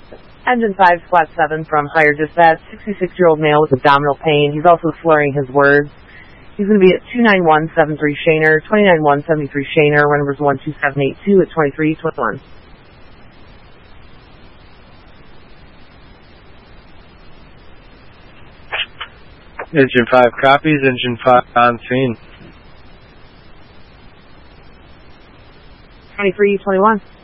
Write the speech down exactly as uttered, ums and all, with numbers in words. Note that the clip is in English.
Engine five, flat seven from Fire Dispatch, sixty-six-year-old male with abdominal pain. He's also slurring his words. He's going to be at two nine one seven three Shaner, two nine one seven three Shaner, run numbers one two seven eight two at twenty-three twenty-one. Engine five copies, Engine five on scene. twenty-three twenty-one.